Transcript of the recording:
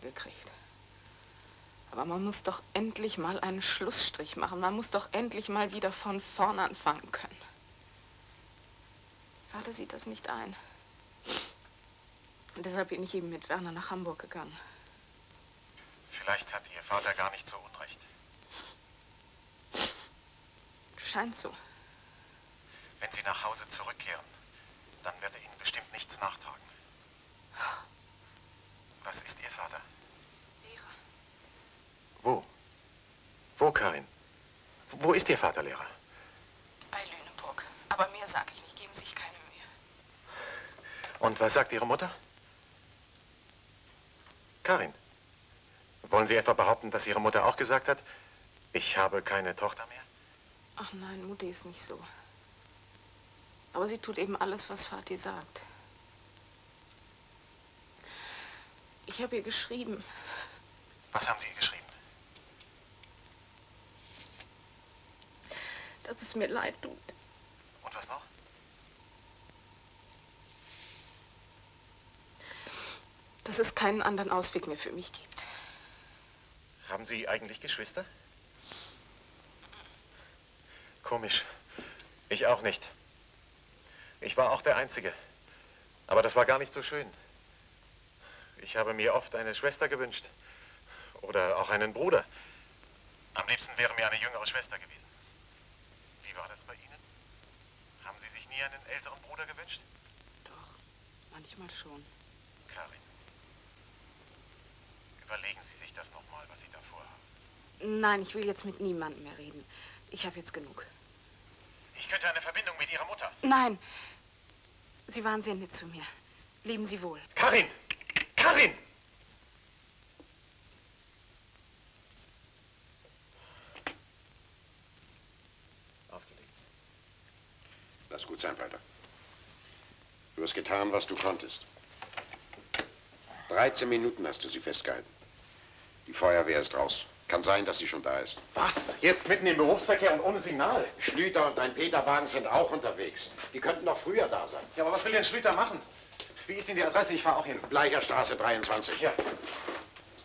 gekriegt. Aber man muss doch endlich mal einen Schlussstrich machen. Man muss doch endlich mal wieder von vorn anfangen können. Vater sieht das nicht ein. Und deshalb bin ich eben mit Werner nach Hamburg gegangen. Vielleicht hat Ihr Vater gar nicht so Unrecht. Scheint so. Wenn Sie nach Hause zurückkehren, dann wird er Ihnen bestimmt nichts nachtragen. Was ist Ihr Vater? Lehrer. Wo? Wo, Karin? Wo ist Ihr Vater, Lehrer? Bei Lüneburg. Aber mehr sage ich nicht. Geben Sie sich keine Mühe. Und was sagt Ihre Mutter? Karin, wollen Sie etwa behaupten, dass Ihre Mutter auch gesagt hat, ich habe keine Tochter mehr? Ach nein, Mutti ist nicht so. Aber sie tut eben alles, was Vati sagt. Ich habe ihr geschrieben. Was haben Sie ihr geschrieben? Dass es mir leid tut. Und was noch? Dass es keinen anderen Ausweg mehr für mich gibt. Haben Sie eigentlich Geschwister? Komisch. Ich auch nicht. Ich war auch der Einzige. Aber das war gar nicht so schön. Ich habe mir oft eine Schwester gewünscht. Oder auch einen Bruder. Am liebsten wäre mir eine jüngere Schwester gewesen. Wie war das bei Ihnen? Haben Sie sich nie einen älteren Bruder gewünscht? Doch, manchmal schon. Karin, überlegen Sie sich das nochmal, was Sie da vorhaben. Nein, ich will jetzt mit niemandem mehr reden. Ich habe jetzt genug. Ich könnte eine Verbindung mit Ihrer Mutter. Nein, Sie waren sehr nett zu mir. Leben Sie wohl. Karin! Karin! Aufgelegt. Lass gut sein, Walter. Du hast getan, was du konntest. 13 Minuten hast du sie festgehalten. Die Feuerwehr ist raus. Kann sein, dass sie schon da ist. Was? Jetzt mitten im Berufsverkehr und ohne Signal? Schlüter und ein Peterwagen sind auch unterwegs. Die könnten noch früher da sein. Ja, aber was will denn Schlüter machen? Wie ist denn die Adresse? Ich fahre auch hin. Bleicherstraße 23. Ja.